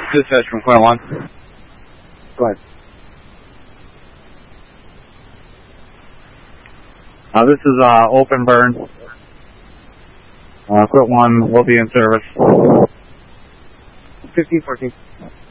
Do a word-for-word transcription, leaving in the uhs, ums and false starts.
Dispatch from Quint one. Go ahead. Uh, this is uh, open burn. Uh, Quint one will be in service. fifteen fourteen.